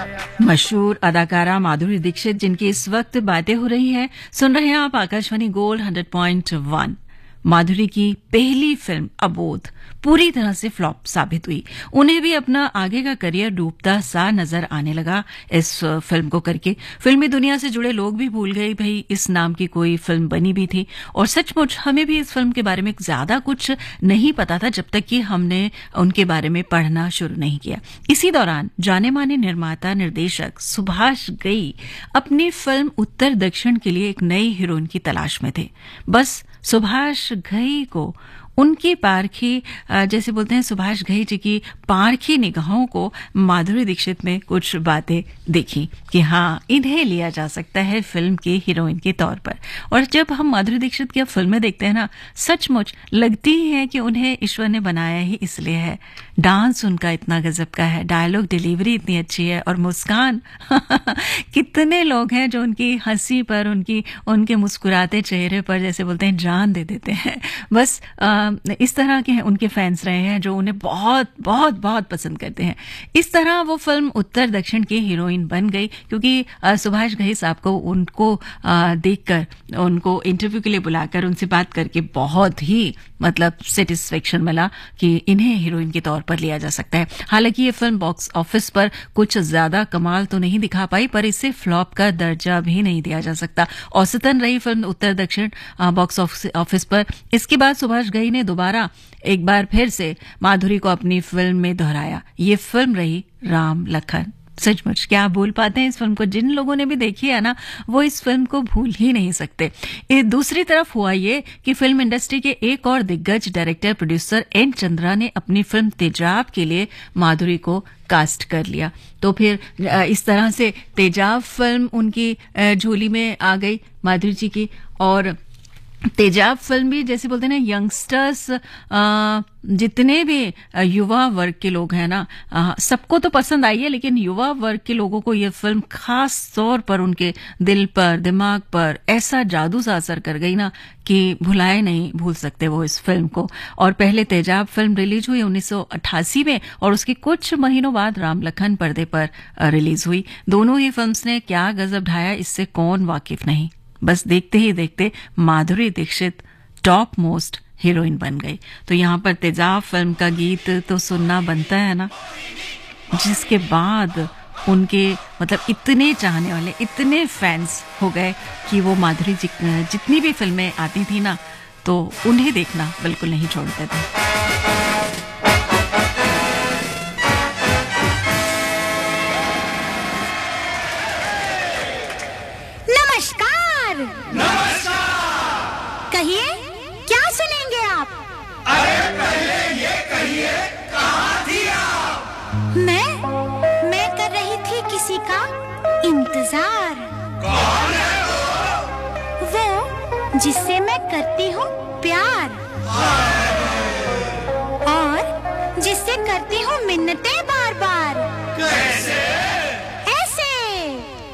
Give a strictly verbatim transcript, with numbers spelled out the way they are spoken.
मशहूर अदाकारा माधुरी दीक्षित जिनकी इस वक्त बातें हो रही हैं, सुन रहे हैं आप Akashvani gold hundred point one. माधुरी की पहली फिल्म अबोध पूरी तरह से फ्लॉप साबित हुई। उन्हें भी अपना आगे का करियर डूबता सा नजर आने लगा इस फिल्म को करके। फिल्मी दुनिया से जुड़े लोग भी भूल गए भाई इस नाम की कोई फिल्म बनी भी थी, और सचमुच हमें भी इस फिल्म के बारे में ज्यादा कुछ नहीं पता था जब तक कि हमने उनके बारे में पढ़ना शुरू नहीं किया। इसी दौरान जाने माने निर्माता निर्देशक सुभाष घई अपनी फिल्म उत्तर दक्षिण के लिए एक नई हीरोइन की तलाश में थे। बस सुभाष घई को उनकी पारखी, जैसे बोलते हैं सुभाष घई जी की पारखी निगाहों को माधुरी दीक्षित में कुछ बातें देखी कि हाँ इन्हें लिया जा सकता है फिल्म के हीरोइन के तौर पर। और जब हम माधुरी दीक्षित की फिल्में देखते हैं ना, सचमुच लगती है कि उन्हें ईश्वर ने बनाया ही इसलिए है। डांस उनका इतना गजब का है, डायलॉग डिलीवरी इतनी अच्छी है, और मुस्कान कितने लोग हैं जो उनकी हंसी पर, उनकी उनके मुस्कुराते चेहरे पर जैसे बोलते हैं जान दे देते हैं। बस आ, इस तरह के उनके फैंस रहे हैं जो उन्हें बहुत बहुत बहुत पसंद करते हैं। इस तरह वो फिल्म उत्तर दक्षिण की हीरोइन बन गई क्योंकि सुभाष घई साहब को उनको देखकर, उनको इंटरव्यू के लिए बुलाकर उनसे बात करके बहुत ही मतलब सेटिस्फेक्शन मिला कि इन्हें हीरोइन के तौर पर लिया जा सकता है। हालांकि ये फिल्म बॉक्स ऑफिस पर कुछ ज्यादा कमाल तो नहीं दिखा पाई, पर इसे फ्लॉप का दर्जा भी नहीं दिया जा सकता। औसतन रही फिल्म उत्तर दक्षिण बॉक्स ऑफिस पर। इसके बाद सुभाष घई ने दोबारा एक बार फिर से माधुरी को अपनी फिल्म में दोहराया। ये फिल्म रही राम लखन। सचमुच क्या भूल पाते हैं इस फिल्म को। जिन लोगों ने भी देखी है ना, वो इस फिल्म को भूल ही नहीं सकते। दूसरी तरफ हुआ ये कि फिल्म इंडस्ट्री के एक और दिग्गज डायरेक्टर प्रोड्यूसर एन चंद्रा ने अपनी फिल्म तेजाब के लिए माधुरी को कास्ट कर लिया। तो फिर इस तरह से तेजाब फिल्म उनकी झोली में आ गई माधुरी जी की। और तेजाब फिल्म भी जैसे बोलते हैं ना, यंगस्टर्स जितने भी युवा वर्ग के लोग हैं ना, सबको तो पसंद आई है, लेकिन युवा वर्ग के लोगों को ये फिल्म खास तौर पर उनके दिल पर, दिमाग पर ऐसा जादू सा असर कर गई ना कि भुलाए नहीं भूल सकते वो इस फिल्म को। और पहले तेजाब फिल्म रिलीज हुई उन्नीस सौ अट्ठासी में, और उसके कुछ महीनों बाद राम लखन पर्दे पर रिलीज हुई। दोनों ही फिल्म्स ने क्या गजब ढाया, इससे कौन वाकिफ नहीं। बस देखते ही देखते Madhuri Dixit top most heroine बन गई। तो यहाँ पर तेजाब फिल्म का गीत तो सुनना बनता है ना, जिसके बाद उनके मतलब इतने चाहने वाले, इतने फैंस हो गए कि वो माधुरी जी जितनी भी फिल्में आती थी ना, तो उन्हें देखना बिल्कुल नहीं छोड़ते थे। कहिए क्या सुनेंगे आप? अरे पहले ये कहिए कहाँ थी आप? मैं मैं कर रही थी किसी का इंतजार। कौन है वो? वो जिससे मैं करती हूँ प्यार और जिससे करती हूँ मिन्नतें